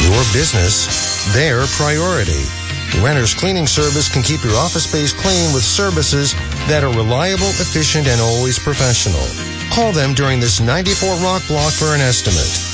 your business, their priority. Renter's Cleaning Service can keep your office space clean with services that are reliable, efficient, and always professional. Call them during this 94 Rock block for an estimate.